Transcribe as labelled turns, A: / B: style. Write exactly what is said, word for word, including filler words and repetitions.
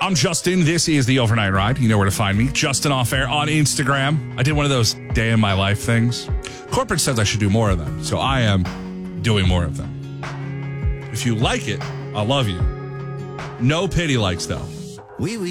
A: I'm Justin. This is the Overnight Ride. You know where to find me. Justin Off Air on Instagram. I did one of those day in my life things. Corporate says I should do more of them, so I am doing more of them. If you like it, I love you. No pity likes, though.
B: Oui, oui.